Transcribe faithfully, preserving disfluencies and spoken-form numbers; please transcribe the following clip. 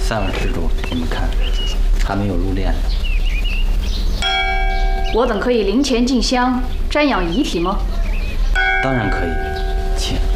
三碗施主，你们看，还没有入殓呢。 我等可以灵前进香，瞻仰遗体吗？ 当然可以，请。